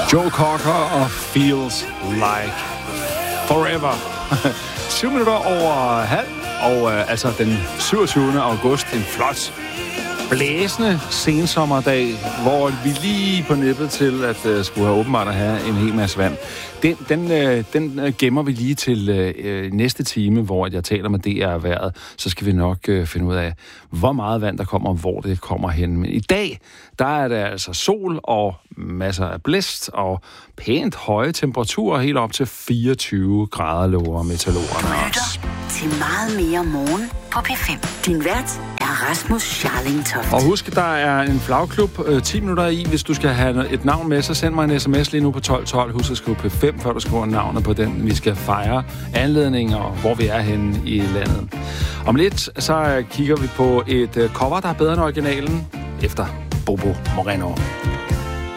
Joe Cocker og Feels Like Forever. 7 minutter over halv, og altså den 27. august, en flot, blæsende sensommerdag, hvor vi lige på nippet til at skulle have åbenbart at have en hel masse vand. Den gemmer vi lige til næste time, hvor jeg taler med DR-vejret. Så skal vi nok finde ud af, hvor meget vand der kommer, og hvor det kommer hen. Men i dag, der er der altså sol og masser af blæst og pænt høje temperaturer, helt op til 24 grader, lover meteorologerne også. Til meget mere morgen på P5. Din vært er Rasmus Scharling-Toft. Og husk, der er en flagklub 10 minutter i. Hvis du skal have et navn med, så send mig en sms lige nu på 1212. Husk at skrive P5, før du skriver navnet på den. Vi skal fejre anledninger, hvor vi er henne i landet. Om lidt, så kigger vi på et cover, der er bedre end originalen, efter Bobo Moreno.